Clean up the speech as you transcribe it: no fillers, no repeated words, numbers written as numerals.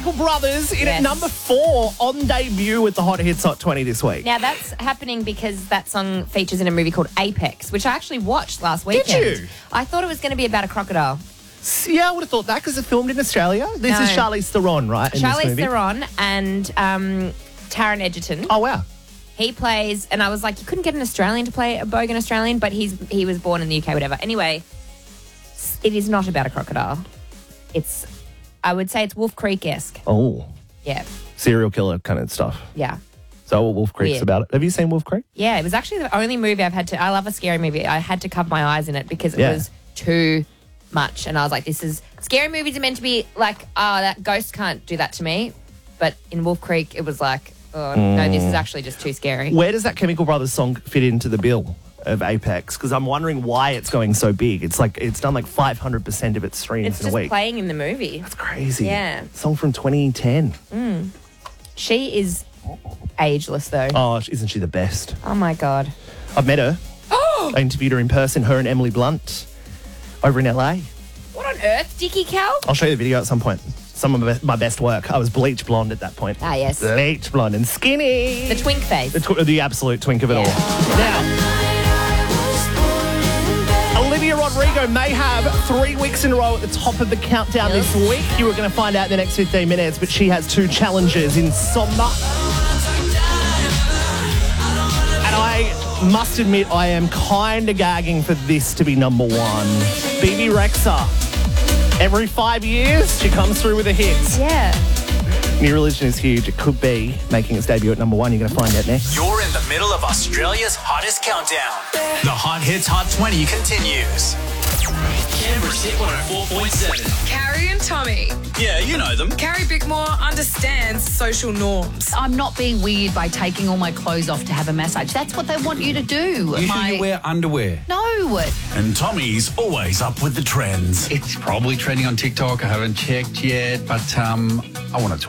Chemical Brothers in at number 4 on debut with the Hot Hits Hot 20 this week. Now, that's happening because that song features in a movie called Apex, which I actually watched last weekend. Did you? I thought it was going to be about a crocodile. Yeah, I would have thought that because it's filmed in Australia. This is Charlize Theron, right? Charlize Theron and Taron Egerton. Oh, wow. He plays, and I was like, you couldn't get an Australian to play a bogan Australian, but he was born in the UK, whatever. Anyway, it is not about a crocodile. I would say it's Wolf Creek-esque. Oh. Yeah. Serial killer kind of stuff. Yeah. So Wolf Creek's about it. Have you seen Wolf Creek? Yeah, it was actually the only movie I love a scary movie. I had to cover my eyes in it because it was too much. And I was like, scary movies are meant to be like, oh, that ghost can't do that to me. But in Wolf Creek, it was like, oh, no, this is actually just too scary. Where does that Chemical Brothers song fit into the bill of Apex? Because I'm wondering why it's going so big. It's like it's done like 500% of its streams in a week. It's just playing in the movie. That's crazy. Yeah. Song from 2010. She is ageless, though. Oh, isn't she the best? Oh, my God. I've met her. Oh! I interviewed her in person, her and Emily Blunt, over in LA. What on earth, Dickie Cal? I'll show you the video at some point. Some of my best work. I was bleach blonde at that point. Ah, yes. Bleach blonde and skinny. The twink face. The absolute twink of it all. Now, Olivia Rodrigo may have 3 weeks in a row at the top of the countdown this week. You are going to find out in the next 15 minutes, but she has 2 challenges in Somna. And I must admit, I am kind of gagging for this to be number 1. Bebe Rexha. Every 5 years, she comes through with a hit. Yeah. New Religion is huge. It could be making its debut at number 1. You're going to find out next. You're in the middle of Australia's hottest countdown. The Hot Hits Hot 20 continues. Canberra's Hit 104.7. Carrie and Tommy. Yeah, you know them. Carrie Bickmore understands social norms. I'm not being weird by taking all my clothes off to have a massage. That's what they want you to do. You sure you wear underwear? No. And Tommy's always up with the trends. It's probably trending on TikTok. I haven't checked yet, but I want to